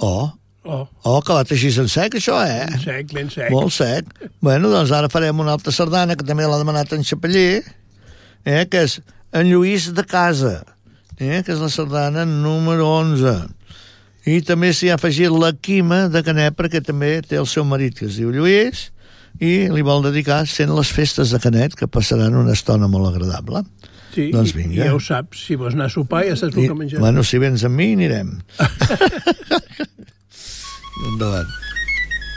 Que va teixir en sec, això, Ben sec. Molt sec. Bueno, doncs ara farem una altra sardana, que també l'ha demanat en Xapeller, que és En Lluís de Casa, que és la sardana número 11. I també s'hi ha afegit la Quima de Canet, perquè també té el seu marit, que es diu Lluís, i li vol dedicar sent les festes de Canet, que passaran una estona molt agradable. Sí, doncs vinga. I ja ho saps, si vols anar a sopar ja saps el que menjaràs. Bueno, si vens amb mi anirem. Endavant.